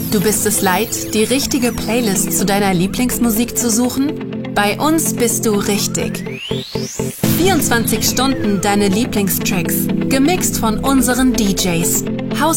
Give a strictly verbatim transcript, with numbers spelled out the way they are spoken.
Du bist es leid, die richtige Playlist zu deiner Lieblingsmusik zu suchen? Bei uns bist du richtig. vierundzwanzig Stunden deine Lieblingstracks, gemixt von unseren D Js. House